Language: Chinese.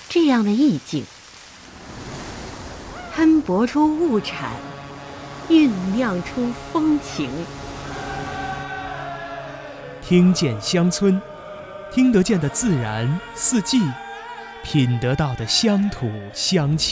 这样的意境，摊薄出物产，酝酿出风情。 听见乡村，听得见的自然四季，品得到的乡土乡情。